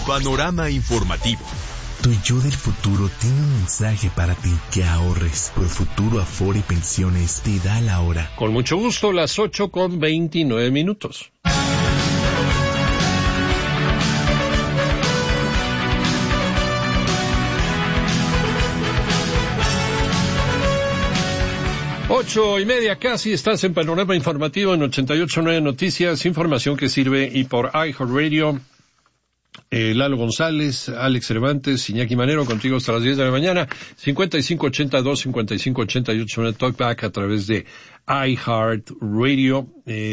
Panorama informativo. Tu yo del futuro tiene un mensaje para ti: que ahorres. Profuturo Afore Pensiones te da la hora. Con mucho gusto, las 8:29. 8:30 casi, estás en Panorama Informativo en 88.9 Noticias, información que sirve y por iHeartRadio. Lalo González, Alex Cervantes, Iñaki Manero, contigo hasta las 10 de la mañana, 5582, 5588, Talkback a través de iHeartRadio.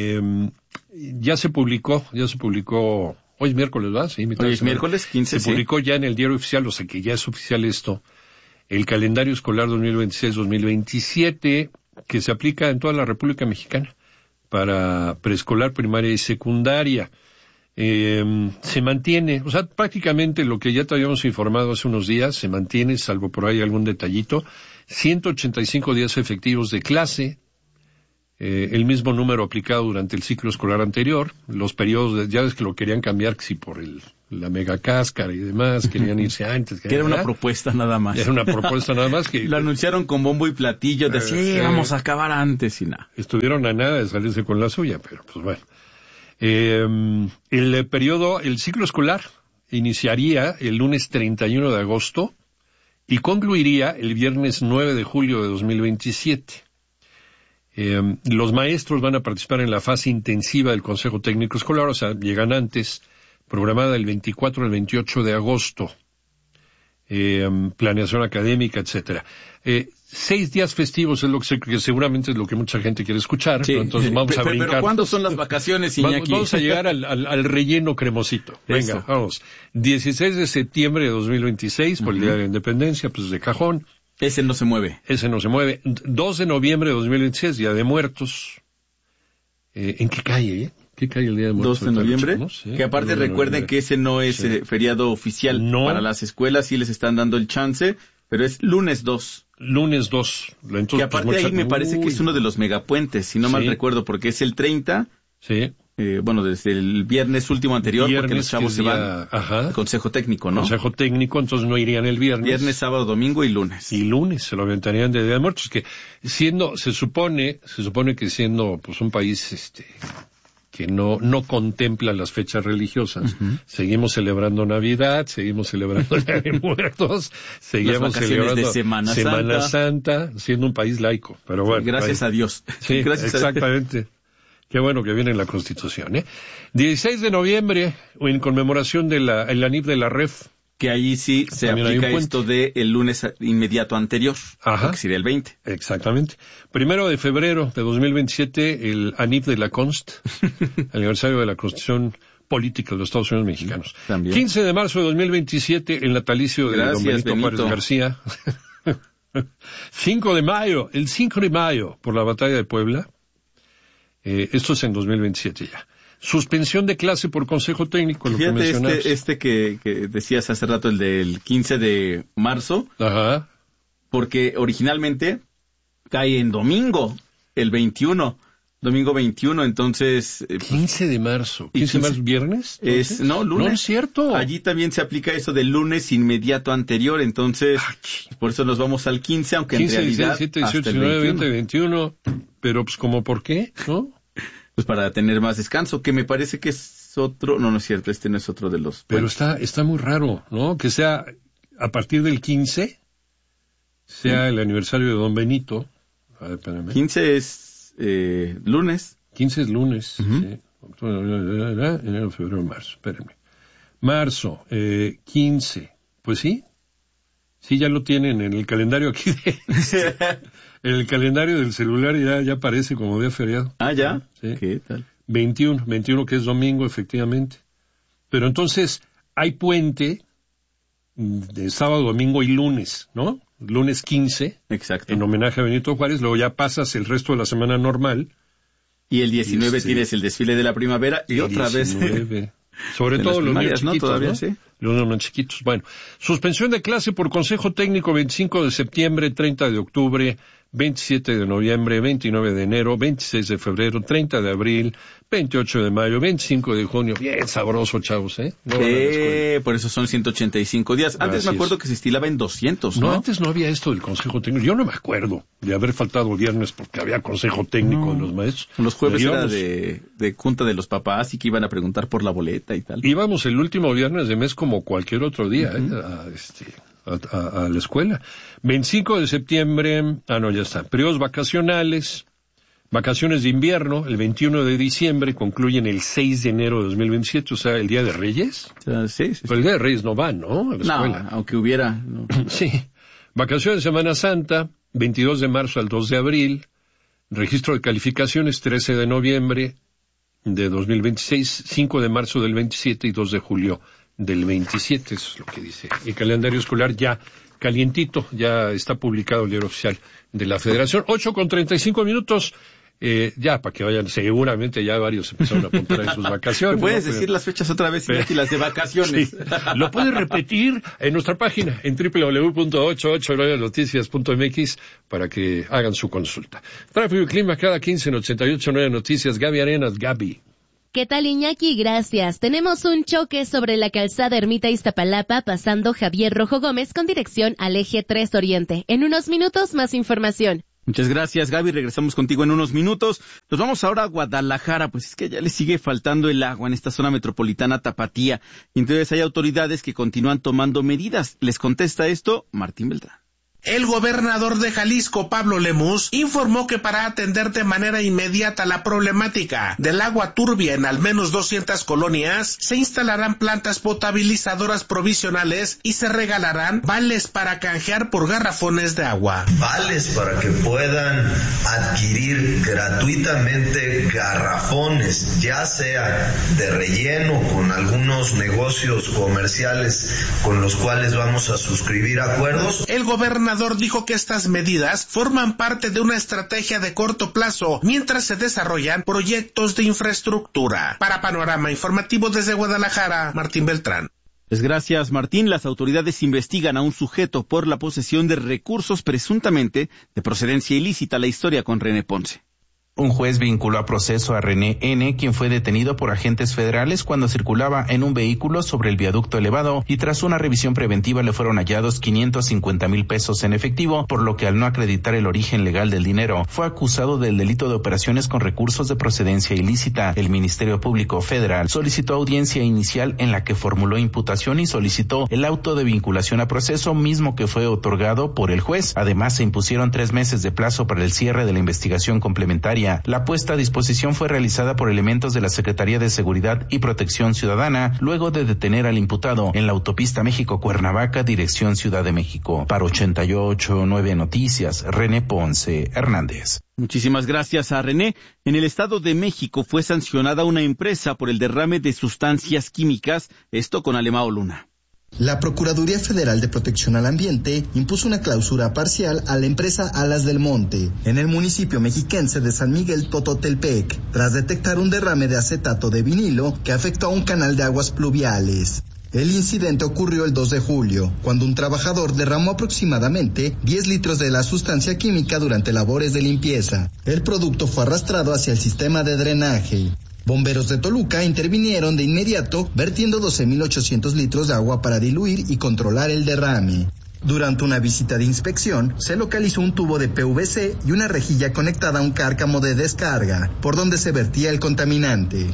Ya se publicó, hoy es miércoles, ¿verdad? Sí, hoy es miércoles 15, se publicó ya en el diario oficial, o sea que ya es oficial esto, el calendario escolar 2026-2027, que se aplica en toda la República Mexicana para preescolar, primaria y secundaria. Se mantiene, o sea, prácticamente lo que ya te habíamos informado hace unos días, se mantiene, salvo por ahí algún detallito, 185 días efectivos de clase, el mismo número aplicado durante el ciclo escolar anterior, los periodos, ya ves que lo querían cambiar, que si por la mega cáscara y demás, querían irse antes. Que era una propuesta nada más. Era una propuesta nada más que... Lo anunciaron con bombo y platillo, de sí, vamos a acabar antes y nada. Estuvieron a nada de salirse con la suya, pero pues bueno. El ciclo escolar iniciaría el lunes 31 de agosto y concluiría el viernes 9 de julio de 2027. Los maestros van a participar en la fase intensiva del Consejo Técnico Escolar, o sea, llegan antes, programada el 24 al 28 de agosto. Planeación académica, etcétera. 6 días festivos es lo que seguramente es lo que mucha gente quiere escuchar, sí. ¿no? Entonces vamos a brincar. Pero ¿cuándo son las vacaciones, Iñaki? Vamos a llegar al relleno cremosito. Venga, eso. Vamos. 16 de septiembre de 2026, por el Día de la Independencia, pues de cajón. Ese no se mueve. 2 de noviembre de 2026, Día de Muertos. ¿En qué calle, ¿Qué cae el Día de Muertos? 2 de noviembre, ¿Sí? que aparte recuerden que ese no es feriado oficial. No. Para las escuelas, sí les están dando el chance, pero es lunes 2. Lunes 2. Entonces, que aparte ahí me parece que es uno de los megapuentes, si no mal recuerdo, porque es el 30. Sí. Desde el viernes último anterior, porque los chavos se van al Consejo Técnico, ¿no? Consejo Técnico, entonces no irían el viernes. Viernes, sábado, domingo y lunes. Y lunes se lo aventarían de Día de Muertos, que se supone que siendo pues un país que no contempla las fechas religiosas, seguimos celebrando Navidad, seguimos celebrando Día de Muertos, seguimos celebrando de Semana Santa, siendo un país laico, pero bueno. Gracias a Dios. Sí, gracias exactamente. Qué bueno que viene en la Constitución, 16 de noviembre, en conmemoración de el ANIF de la REF. Que ahí sí se aplica esto de el lunes inmediato anterior, que sería el 20. Exactamente. 1 de febrero de 2027, el ANIF de la Const, aniversario de la Constitución Política de los Estados Unidos Mexicanos. También. 15 de marzo de 2027, el natalicio de don Benito Juárez García. 5 de mayo, por la Batalla de Puebla. Esto es en 2027 ya. Suspensión de clase por Consejo Técnico, lo que mencionabas. Que decías hace rato, el del 15 de marzo. Ajá. Porque originalmente cae en domingo, el 21. Domingo 21, entonces... 15 de marzo. ¿15 de marzo viernes? Lunes. No es cierto. Allí también se aplica eso del lunes inmediato anterior, entonces por eso nos vamos al 15, aunque 15, en realidad 17, 18, 19, 20, 21. Pero pues como ¿por qué? ¿No? Pues para tener más descanso, que me parece que es otro... No es cierto, no es otro de los... Pero está muy raro, ¿no? Que sea a partir del 15, sea el aniversario de don Benito. A ver, espérame. 15 es lunes. 15 es lunes, sí. Enero, febrero, marzo, espérenme. Marzo, 15, pues sí. Sí, ya lo tienen en el calendario aquí. En el calendario del celular ya aparece como día feriado. Ah, ¿ya? Sí. ¿Qué tal? 21 que es domingo, efectivamente. Pero entonces hay puente de sábado, domingo y lunes, ¿no? Lunes 15. Exacto. En homenaje a Benito Juárez, luego ya pasas el resto de la semana normal. Y el 19 tienes el desfile de la primavera y otra 19. Vez... Sobre todo los niños chiquitos, ¿no? Todavía, ¿no? Sí. Los niños chiquitos. Bueno, suspensión de clase por Consejo Técnico 25 de septiembre, 30 de octubre, 27 de noviembre, 29 de enero, 26 de febrero, 30 de abril, 28 de mayo, 25 de junio. Bien sabroso, chavos, ¿eh? No por eso son 185 días. Antes me acuerdo que se estilaba en 200, ¿no? No, antes no había esto del consejo técnico. Yo no me acuerdo de haber faltado viernes porque había consejo técnico de los maestros. Los jueves era de junta de los papás y que iban a preguntar por la boleta y tal. Íbamos el último viernes de mes como cualquier otro día, a la escuela. 25 de septiembre, ya está. Periodos vacacionales, vacaciones de invierno, el 21 de diciembre, concluyen el 6 de enero de 2027, o sea, el Día de Reyes. Sí. Pero el Día de Reyes no van, ¿no? A la escuela. Aunque hubiera. No. Sí. Vacaciones de Semana Santa, 22 de marzo al 2 de abril. Registro de calificaciones, 13 de noviembre de 2026, 5 de marzo del 27 y 2 de julio del 27, eso es lo que dice el calendario escolar ya calientito, ya está publicado el diario oficial de la Federación. 8:35, ya para que vayan, seguramente ya varios empezaron a apuntar en sus vacaciones. ¿Puedes decir las fechas otra vez, Iñaki, las de vacaciones? Sí. Lo puedes repetir en nuestra página, en www.889noticias.mx para que hagan su consulta. Tráfico y clima cada 15 en 88.9 Noticias. Gaby Arenas, Gaby. ¿Qué tal, Iñaki? Gracias. Tenemos un choque sobre la calzada Ermita Iztapalapa pasando Javier Rojo Gómez con dirección al eje 3 Oriente. En unos minutos más información. Muchas gracias, Gaby. Regresamos contigo en unos minutos. Nos vamos ahora a Guadalajara, pues es que ya le sigue faltando el agua en esta zona metropolitana tapatía. Y entonces hay autoridades que continúan tomando medidas. Les contesta esto Martín Beltrán. El gobernador de Jalisco, Pablo Lemus, informó que para atender de manera inmediata la problemática del agua turbia en al menos 200 colonias, se instalarán plantas potabilizadoras provisionales y se regalarán vales para canjear por garrafones de agua. Vales para que puedan adquirir gratuitamente garrafones, ya sea de relleno con algunos negocios comerciales con los cuales vamos a suscribir acuerdos. El gobernador dijo que estas medidas forman parte de una estrategia de corto plazo mientras se desarrollan proyectos de infraestructura. Para Panorama Informativo desde Guadalajara, Martín Beltrán. Pues gracias, Martín. Las autoridades investigan a un sujeto por la posesión de recursos presuntamente de procedencia ilícita. La historia con René Ponce. Un juez vinculó a proceso a René N., quien fue detenido por agentes federales cuando circulaba en un vehículo sobre el viaducto elevado y tras una revisión preventiva le fueron hallados 550,000 pesos en efectivo, por lo que al no acreditar el origen legal del dinero, fue acusado del delito de operaciones con recursos de procedencia ilícita. El Ministerio Público Federal solicitó audiencia inicial en la que formuló imputación y solicitó el auto de vinculación a proceso, mismo que fue otorgado por el juez. Además, se impusieron 3 meses de plazo para el cierre de la investigación complementaria. La puesta a disposición fue realizada por elementos de la Secretaría de Seguridad y Protección Ciudadana, luego de detener al imputado en la autopista México-Cuernavaca, dirección Ciudad de México. Para 88.9 Noticias, René Ponce Hernández. Muchísimas gracias a René. En el Estado de México fue sancionada una empresa por el derrame de sustancias químicas, esto con Alemao Luna. La Procuraduría Federal de Protección al Ambiente impuso una clausura parcial a la empresa Alas del Monte en el municipio mexiquense de San Miguel Tototelpec, tras detectar un derrame de acetato de vinilo que afectó a un canal de aguas pluviales. El incidente ocurrió el 2 de julio, cuando un trabajador derramó aproximadamente 10 litros de la sustancia química durante labores de limpieza. El producto fue arrastrado hacia el sistema de drenaje. Bomberos de Toluca intervinieron de inmediato, vertiendo 12,800 litros de agua para diluir y controlar el derrame. Durante una visita de inspección, se localizó un tubo de PVC y una rejilla conectada a un cárcamo de descarga, por donde se vertía el contaminante.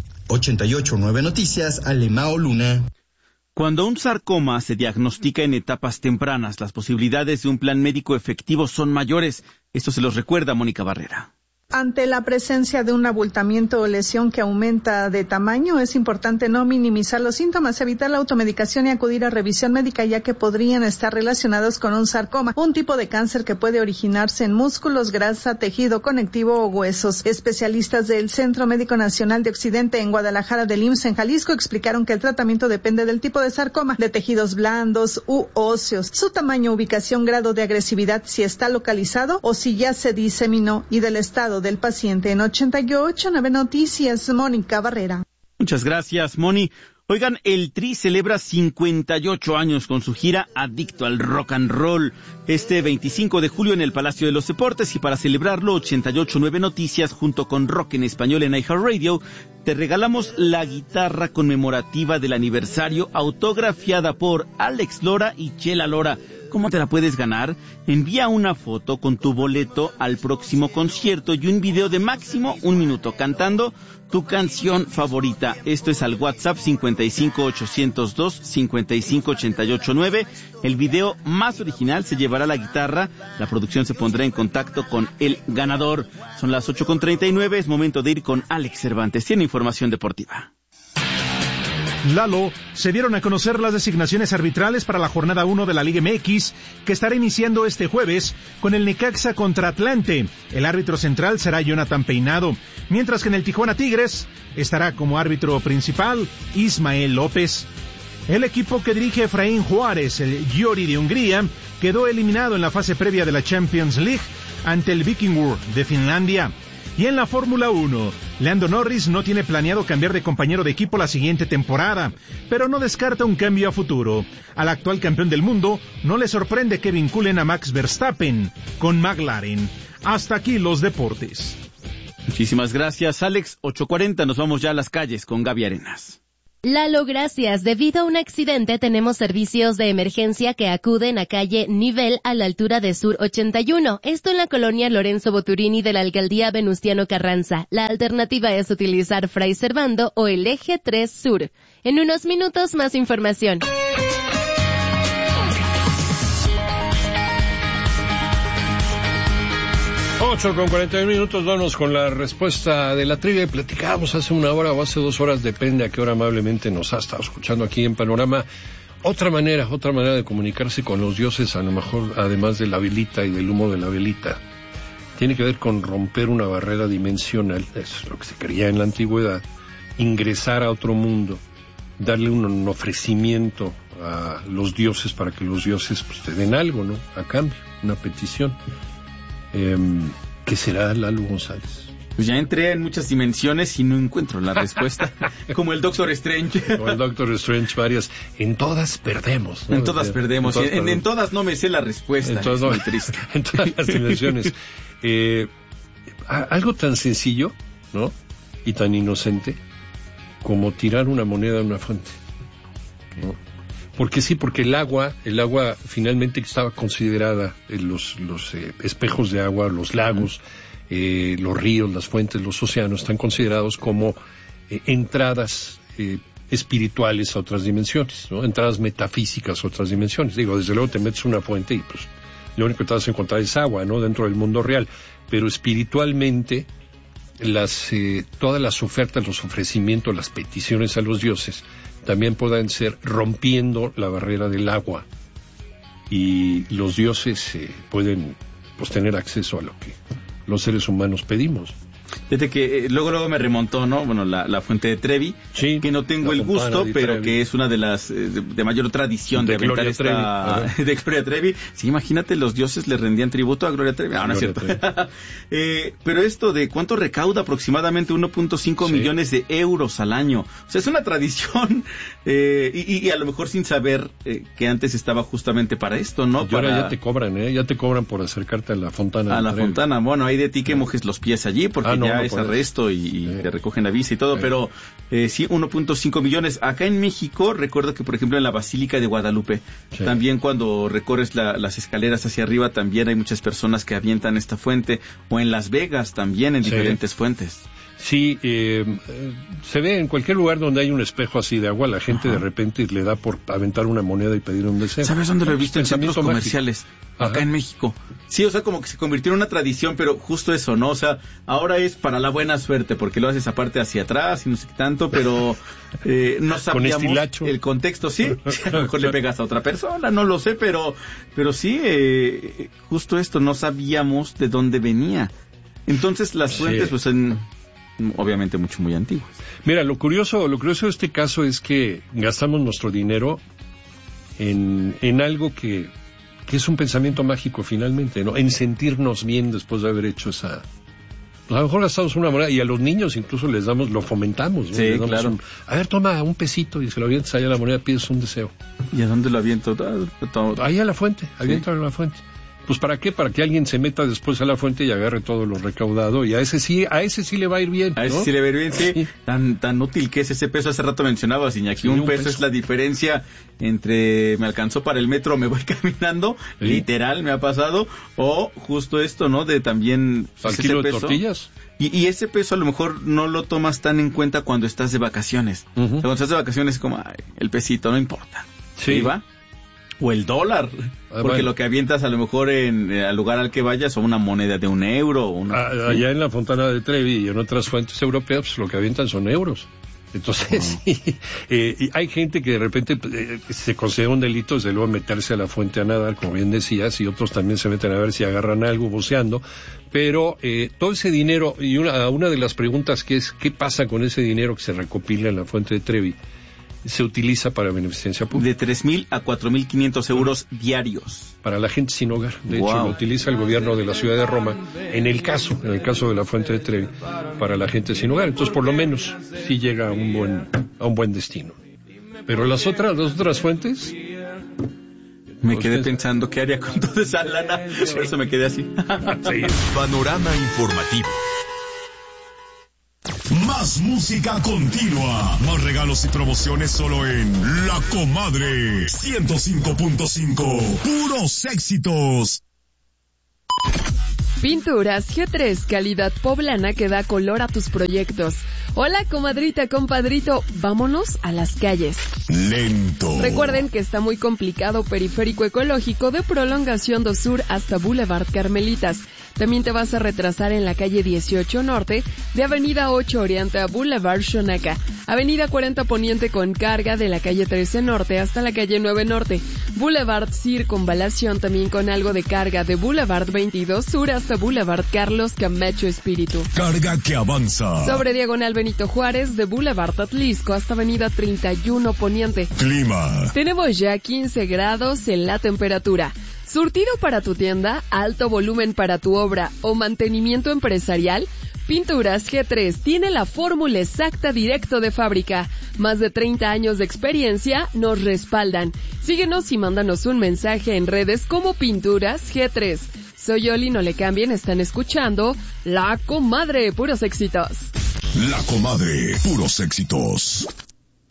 88.9 Noticias, Alemao Luna. Cuando un sarcoma se diagnostica en etapas tempranas, las posibilidades de un plan médico efectivo son mayores. Esto se los recuerda Mónica Barrera. Ante la presencia de un abultamiento o lesión que aumenta de tamaño, es importante no minimizar los síntomas, evitar la automedicación y acudir a revisión médica, ya que podrían estar relacionados con un sarcoma, un tipo de cáncer que puede originarse en músculos, grasa, tejido conectivo o huesos. Especialistas del Centro Médico Nacional de Occidente en Guadalajara del IMSS en Jalisco explicaron que el tratamiento depende del tipo de sarcoma, de tejidos blandos u óseos, su tamaño, ubicación, grado de agresividad, si está localizado o si ya se diseminó, y del estado del paciente. En 88.9 Noticias, Mónica Barrera. Muchas gracias, Moni. Oigan, el Tri celebra 58 años con su gira Adicto al Rock and Roll. Este 25 de julio en el Palacio de los Deportes, y para celebrarlo, 88.9 Noticias junto con Rock en Español en iHeartRadio te regalamos la guitarra conmemorativa del aniversario autografiada por Alex Lora y Chela Lora. ¿Cómo te la puedes ganar? Envía una foto con tu boleto al próximo concierto y un video de máximo 1 minuto cantando tu canción favorita. Esto es al WhatsApp 55802-55889. El video más original se llevará la guitarra. La producción se pondrá en contacto con el ganador. Son las 8:39, es momento de ir con Alex Cervantes. Tiene información deportiva. Lalo, se dieron a conocer las designaciones arbitrales para la jornada 1 de la Liga MX, que estará iniciando este jueves con el Necaxa contra Atlante. El árbitro central será Jonathan Peinado, mientras que en el Tijuana Tigres estará como árbitro principal Ismael López. El equipo que dirige Efraín Juárez, el Győri de Hungría, quedó eliminado en la fase previa de la Champions League ante el Vikingur de Finlandia. Y en la Fórmula 1, Lando Norris no tiene planeado cambiar de compañero de equipo la siguiente temporada, pero no descarta un cambio a futuro. Al actual campeón del mundo no le sorprende que vinculen a Max Verstappen con McLaren. Hasta aquí los deportes. Muchísimas gracias, Alex. 8:40, nos vamos ya a las calles con Gaby Arenas. Lalo, gracias. Debido a un accidente, tenemos servicios de emergencia que acuden a calle Nivel a la altura de Sur 81. Esto en la colonia Lorenzo Boturini de la alcaldía Venustiano Carranza. La alternativa es utilizar Fray Servando o el eje 3 Sur. En unos minutos, más información. 8:41, vamos con la respuesta de la trivia. Platicábamos hace 1 hora o hace 2 horas, depende a qué hora amablemente nos ha estado escuchando aquí en Panorama. Otra manera de comunicarse con los dioses, a lo mejor, además de la velita y del humo de la velita, tiene que ver con romper una barrera dimensional, eso es lo que se creía en la antigüedad, ingresar a otro mundo, darle un ofrecimiento a los dioses para que los dioses pues, te den algo, ¿no? A cambio, una petición. ¿Qué será, Lalo González? Pues ya entré en muchas dimensiones y no encuentro la respuesta. Como el Doctor Strange. Como el Doctor Strange, varias. En todas perdemos, ¿no? En todas perdemos. En todas no me sé la respuesta. En todas, no, muy triste. En todas las dimensiones. Algo tan sencillo, ¿no? Y tan inocente como tirar una moneda a una fuente, ¿no? Porque sí, porque el agua finalmente estaba considerada, los espejos de agua, los lagos, los ríos, las fuentes, los océanos, están considerados como entradas espirituales a otras dimensiones, ¿no? Entradas metafísicas a otras dimensiones. Digo, desde luego te metes una fuente y pues lo único que te vas a encontrar es agua, ¿no? Dentro del mundo real. Pero espiritualmente, todas las ofertas, los ofrecimientos, las peticiones a los dioses también pueden ser rompiendo la barrera del agua, y los dioses pueden pues tener acceso a lo que los seres humanos pedimos. Desde que luego me remontó, ¿no? Bueno, la fuente de Trevi, sí, que no tengo el gusto, pero Trevi, que es una de las de mayor tradición de aventar esta de Gloria Trevi. Sí, imagínate, los dioses le rendían tributo a Gloria Trevi. No es cierto. Pero esto de cuánto recauda, aproximadamente 1.5 millones de euros al año. O sea, es una tradición y a lo mejor sin saber que antes estaba justamente para esto, ¿no? Y ahora ya te cobran por acercarte a la fontana. A la fontana. Bueno, hay de ti que mojes los pies allí, porque ya es arresto y te recogen la visa y todo, pero sí, 1.5 millones. Acá en México, recuerdo que, por ejemplo, en la Basílica de Guadalupe, también cuando recorres las escaleras hacia arriba, también hay muchas personas que avientan esta fuente, o en Las Vegas también, en diferentes fuentes. Sí, se ve en cualquier lugar donde hay un espejo así de agua, la gente de repente le da por aventar una moneda y pedir un deseo. ¿Sabes dónde lo he visto? En centros comerciales, acá en México. Sí, o sea, como que se convirtió en una tradición, pero justo eso, ¿no? O sea, ahora es para la buena suerte, porque lo haces aparte hacia atrás y no sé qué tanto, pero no sabíamos el contexto, sí. A lo mejor le pegas a otra persona, no lo sé, pero sí, justo esto, no sabíamos de dónde venía. Entonces las fuentes, pues obviamente muy antiguas. Mira, lo curioso de este caso es que gastamos nuestro dinero en algo que es un pensamiento mágico finalmente, ¿no? En sentirnos bien después de haber hecho A lo mejor gastamos una moneda y a los niños incluso les damos, lo fomentamos, ¿no? Sí, les damos claro. a ver, toma un pesito y se lo avientas allá a la moneda, pides un deseo. ¿Y a dónde lo aviento? Ahí a la fuente, aviéntalo a la fuente. Pues ¿para qué? Para que alguien se meta después a la fuente y agarre todo lo recaudado, y a ese sí le va a ir bien, ¿no? A ese sí le va a ir bien, sí. Tan útil que es ese peso. Hace rato mencionabas, Iñaki, sí, un peso es la diferencia entre me alcanzó para el metro, me voy caminando, sí. Literal me ha pasado, o justo esto, ¿no? De también al kilo de tortillas. Y ese peso a lo mejor no lo tomas tan en cuenta cuando estás de vacaciones. Uh-huh. Cuando estás de vacaciones es como, ay, el pesito, no importa. Sí. ¿Va? O el dólar, porque lo que avientas a lo mejor al lugar al que vayas son una moneda de €1. Allá en la Fontana de Trevi y en otras fuentes europeas, pues lo que avientan son euros. Entonces, y hay gente que de repente se considera un delito, desde luego, meterse a la fuente a nadar, como bien decías, y otros también se meten a ver si agarran algo buceando, pero todo ese dinero, y una de las preguntas que es, ¿qué pasa con ese dinero que se recopila en la fuente de Trevi? Se utiliza para beneficencia pública. De 3,000 a 4,500 euros diarios. Para la gente sin hogar. De hecho, lo utiliza el gobierno de la ciudad de Roma, en el caso de la fuente de Trevi, para la gente sin hogar. Entonces, por lo menos, sí llega a un buen destino. Pero las otras fuentes... Me quedé pensando qué haría con toda esa lana. Por eso me quedé así. Sí. Panorama informativo. Más música continua, más regalos y promociones solo en La Comadre 105.5, puros éxitos. Pinturas G3, calidad poblana que da color a tus proyectos. Hola, comadrita, compadrito, vámonos a las calles. Lento. Recuerden que está muy complicado Periférico Ecológico de Prolongación do Sur hasta Boulevard Carmelitas. También te vas a retrasar en la calle 18 Norte, de Avenida 8 Oriente a Boulevard Xonaca, Avenida 40 Poniente con carga de la calle 13 Norte hasta la calle 9 Norte, Boulevard Circunvalación también con algo de carga de Boulevard 22 Sur hasta Boulevard Carlos Camacho Espíritu. Carga que avanza. Sobre Diagonal Benito Juárez de Boulevard Atlisco hasta Avenida 31 Poniente. Clima. Tenemos ya 15 grados en la temperatura. Surtido para tu tienda, alto volumen para tu obra o mantenimiento empresarial, Pinturas G3 tiene la fórmula exacta directo de fábrica. Más de 30 años de experiencia nos respaldan. Síguenos y mándanos un mensaje en redes como Pinturas G3. Soy Yoli, no le cambien, están escuchando La Comadre, puros éxitos. La Comadre, puros éxitos.